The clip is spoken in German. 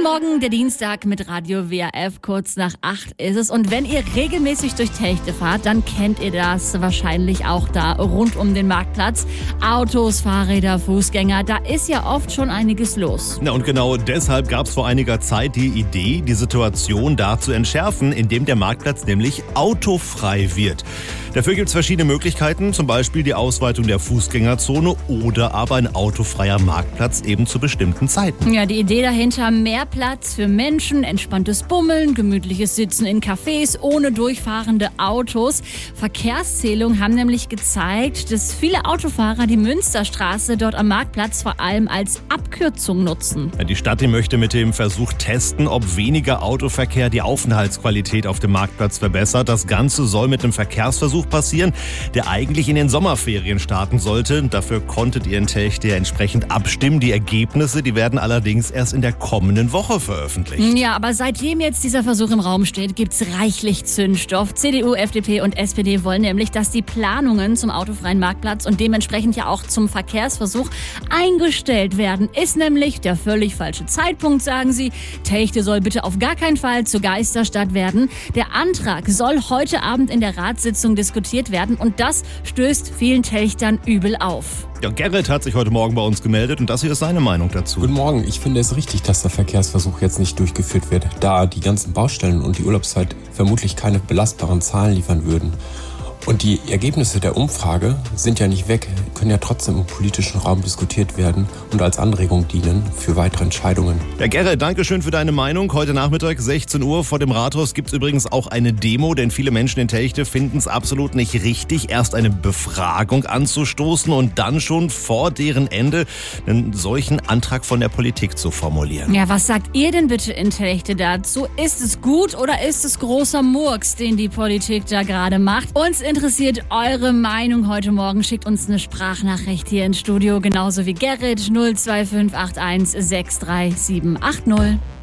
Guten Morgen, der Dienstag mit Radio WRF, kurz nach 8 ist es. Und wenn ihr regelmäßig durch Telchte fahrt, dann kennt ihr das wahrscheinlich auch da rund um den Marktplatz. Autos, Fahrräder, Fußgänger, da ist ja oft schon einiges los. Na und genau deshalb gab es vor einiger Zeit die Idee, die Situation da zu entschärfen, indem der Marktplatz nämlich autofrei wird. Dafür gibt es verschiedene Möglichkeiten, zum Beispiel die Ausweitung der Fußgängerzone oder aber ein autofreier Marktplatz eben zu bestimmten Zeiten. Ja, die Idee dahinter, mehr Platz für Menschen, entspanntes Bummeln, gemütliches Sitzen in Cafés ohne durchfahrende Autos. Verkehrszählungen haben nämlich gezeigt, dass viele Autofahrer die Münsterstraße dort am Marktplatz vor allem als Abkürzung nutzen. Ja, die Stadt, die möchte mit dem Versuch testen, ob weniger Autoverkehr die Aufenthaltsqualität auf dem Marktplatz verbessert. Das Ganze soll mit einem Verkehrsversuch passieren, der eigentlich in den Sommerferien starten sollte. Dafür konntet ihr in Telchte ja entsprechend abstimmen. Die Ergebnisse, die werden allerdings erst in der kommenden Woche veröffentlicht. Ja, aber seitdem jetzt dieser Versuch im Raum steht, gibt's reichlich Zündstoff. CDU, FDP und SPD wollen nämlich, dass die Planungen zum autofreien Marktplatz und dementsprechend ja auch zum Verkehrsversuch eingestellt werden. Ist nämlich der völlig falsche Zeitpunkt, sagen sie. Telchte soll bitte auf gar keinen Fall zur Geisterstadt werden. Der Antrag soll heute Abend in der Ratssitzung diskutiert werden und das stößt vielen Telchtern übel auf. Ja, Gerrit hat sich heute Morgen bei uns gemeldet und das hier ist seine Meinung dazu. Guten Morgen, ich finde es richtig, dass der Verkehrsversuch jetzt nicht durchgeführt wird, da die ganzen Baustellen und die Urlaubszeit vermutlich keine belastbaren Zahlen liefern würden. Und die Ergebnisse der Umfrage sind ja nicht weg, können ja trotzdem im politischen Raum diskutiert werden und als Anregung dienen für weitere Entscheidungen. Ja, Gerrit, danke schön für deine Meinung. Heute Nachmittag, 16 Uhr, vor dem Rathaus gibt es übrigens auch eine Demo, denn viele Menschen in Telchte finden es absolut nicht richtig, erst eine Befragung anzustoßen und dann schon vor deren Ende einen solchen Antrag von der Politik zu formulieren. Ja, was sagt ihr denn bitte in Telchte dazu? Ist es gut oder ist es großer Murks, den die Politik da gerade macht? Uns interessiert eure Meinung heute Morgen. Schickt uns eine Sprachnachricht hier ins Studio, genauso wie Gerrit 02581 63780.